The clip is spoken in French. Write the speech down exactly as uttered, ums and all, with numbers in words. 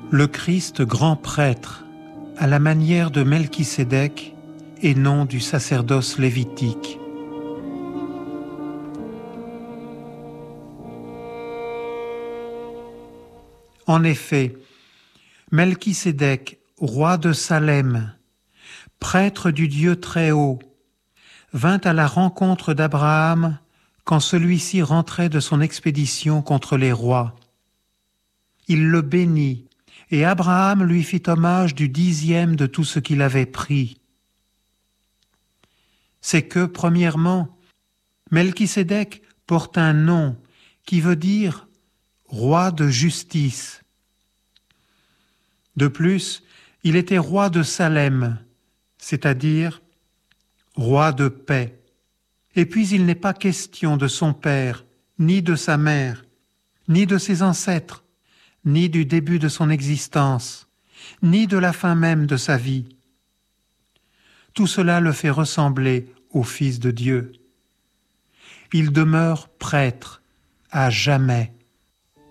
le Christ grand prêtre, à la manière de Melchisédek et non du sacerdoce lévitique. En effet, Melchisédek, roi de Salem, prêtre du Dieu Très-Haut, vint à la rencontre d'Abraham quand celui-ci rentrait de son expédition contre les rois. Il le bénit, et Abraham lui fit hommage du dixième de tout ce qu'il avait pris. C'est que, premièrement, Melchisédek porte un nom qui veut dire « roi de justice ». De plus, il était roi de Salem, c'est-à-dire roi de paix. Et puis il n'est pas question de son père, ni de sa mère, ni de ses ancêtres, ni du début de son existence, ni de la fin même de sa vie. Tout cela le fait ressembler au Fils de Dieu. Il demeure prêtre à jamais.